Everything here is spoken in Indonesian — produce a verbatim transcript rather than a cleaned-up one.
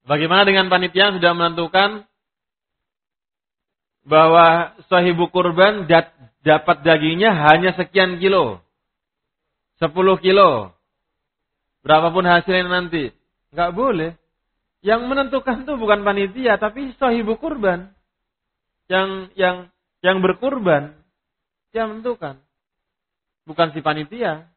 Bagaimana dengan panitia yang sudah menentukan bahwa sahibu kurban dat, dapat dagingnya hanya sekian kilo. sepuluh kilo. Berapapun hasilnya nanti. Enggak boleh. Yang menentukan itu bukan panitia, tapi sahibu kurban. Yang yang yang berkurban. Dia menentukan. Bukan si panitia.